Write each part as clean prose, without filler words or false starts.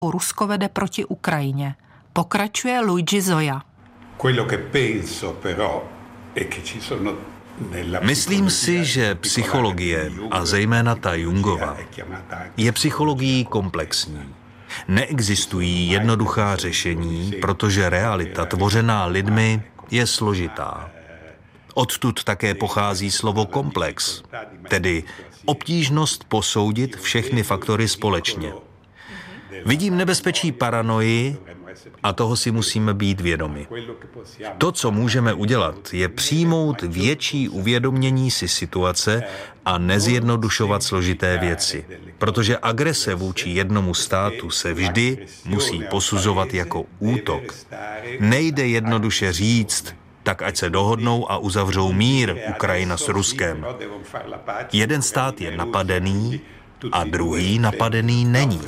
Rusko vede proti Ukrajině. Pokračuje Luigi Zoya. Myslím si, že psychologie, a zejména ta Jungova, je psychologií komplexní. Neexistují jednoduchá řešení, protože realita tvořená lidmi je složitá. Odtud také pochází slovo komplex, tedy obtížnost posoudit všechny faktory společně. Vidím nebezpečí paranoji a toho si musíme být vědomi. To, co můžeme udělat, je přijmout větší uvědomění si situace a nezjednodušovat složité věci. Protože agrese vůči jednomu státu se vždy musí posuzovat jako útok. Nejde jednoduše říct, tak ať se dohodnou a uzavřou mír Ukrajina s Ruskem. Jeden stát je napadený a druhý napadený není.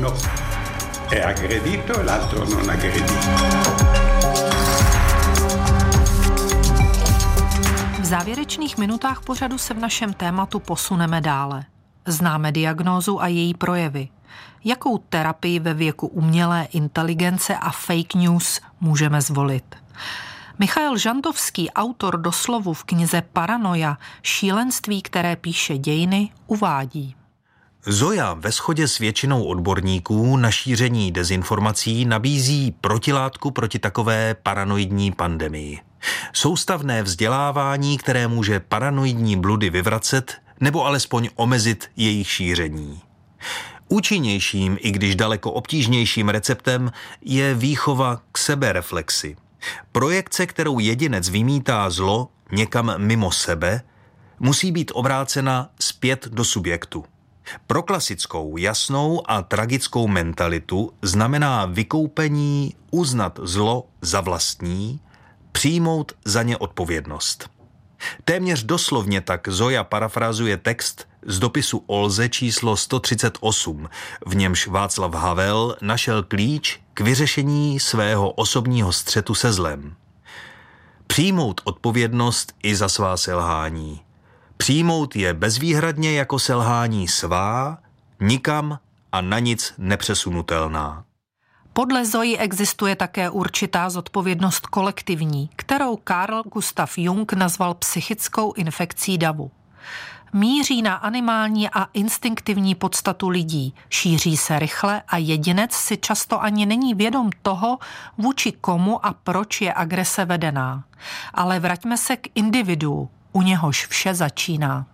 V závěrečných minutách pořadu se v našem tématu posuneme dále. Známe diagnózu a její projevy. Jakou terapii ve věku umělé inteligence a fake news můžeme zvolit? Michail Žantovský, autor doslovu v knize Paranoja, šílenství, které píše dějiny, uvádí. Zoya ve shodě s většinou odborníků na šíření dezinformací nabízí protilátku proti takové paranoidní pandemii. Soustavné vzdělávání, které může paranoidní bludy vyvracet nebo alespoň omezit jejich šíření. Účinnějším, i když daleko obtížnějším receptem je výchova k sebereflexi. Projekce, kterou jedinec vymítá zlo někam mimo sebe, musí být obrácena zpět do subjektu. Pro klasickou, jasnou a tragickou mentalitu znamená vykoupení uznat zlo za vlastní, přijmout za ně odpovědnost. Téměř doslovně tak Zoya parafrazuje text z dopisu Olze číslo 138, v němž Václav Havel našel klíč k vyřešení svého osobního střetu se zlem. Přijmout odpovědnost i za svá selhání. Přijmout je bezvýhradně jako selhání svá, nikam a na nic nepřesunutelná. Podle Zoyi existuje také určitá zodpovědnost kolektivní, kterou Carl Gustav Jung nazval psychickou infekcí davu. Míří na animální a instinktivní podstatu lidí, šíří se rychle a jedinec si často ani není vědom toho, vůči komu a proč je agrese vedená. Ale vraťme se k individu, u něhož vše začíná.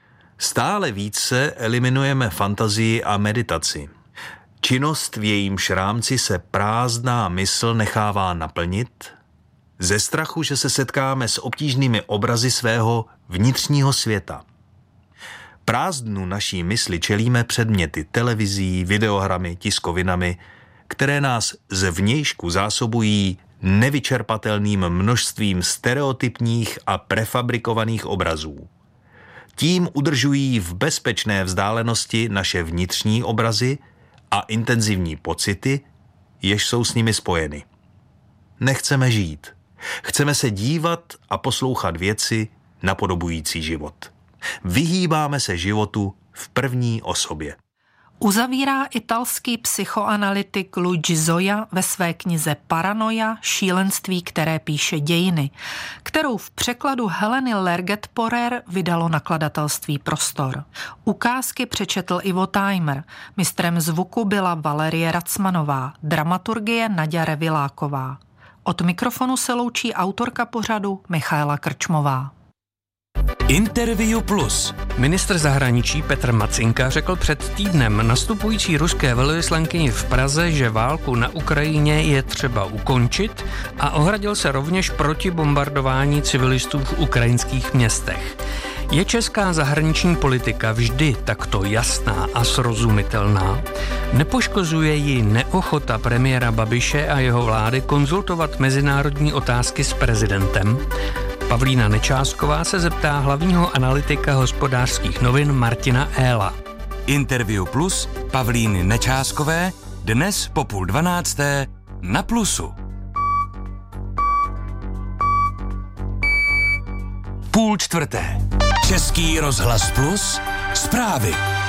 Stále více eliminujeme fantazii a meditaci. Činnost, v jejímž rámci se prázdná mysl nechává naplnit, ze strachu, že se setkáme s obtížnými obrazy svého vnitřního světa. Prázdnu naší mysli čelíme předměty televizí, videohrami, tiskovinami, které nás zvnějšku zásobují nevyčerpatelným množstvím stereotypních a prefabrikovaných obrazů. Tím udržují v bezpečné vzdálenosti naše vnitřní obrazy a intenzivní pocity, jež jsou s nimi spojeny. Nechceme žít. Chceme se dívat a poslouchat věci napodobující život. Vyhýbáme se životu v první osobě. Uzavírá italský psychoanalytik Luigi Zoya ve své knize Paranoja, šílenství, které píše dějiny, kterou v překladu Heleny Lerget-Porer vydalo nakladatelství Prostor. Ukázky přečetl Ivo Tajmer, mistrem zvuku byla Valerie Racmanová, dramaturgie Naďa Reviláková. Od mikrofonu se loučí autorka pořadu Michaela Krčmová. Interview Plus. Ministr zahraničí Petr Macinka řekl před týdnem nastupující ruské velvyslankyni v Praze, že válku na Ukrajině je třeba ukončit a ohradil se rovněž proti bombardování civilistů v ukrajinských městech. Je česká zahraniční politika vždy takto jasná a srozumitelná? Nepoškozuje ji neochota premiéra Babiše a jeho vlády konzultovat mezinárodní otázky s prezidentem? Pavlína Nečásková se zeptá hlavního analytika Hospodářských novin Martina Éla. Interview Plus Pavlíny Nečáskové dnes po 11:30 na Plusu. 3:30. Český rozhlas Plus zprávy.